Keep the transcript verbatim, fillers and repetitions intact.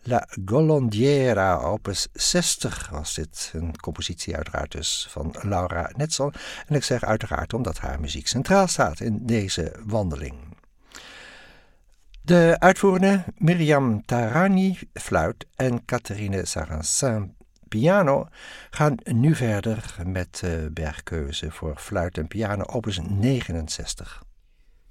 La Golondiera, opus zestig was dit. Een compositie uiteraard dus van Laura Netzel. En ik zeg uiteraard omdat haar muziek centraal staat in deze wandeling. De uitvoerende Miriam Tarani, fluit, en Catherine Sarrazin, piano, gaan nu verder met de bergkeuze voor fluit en piano, opus negenenzestig.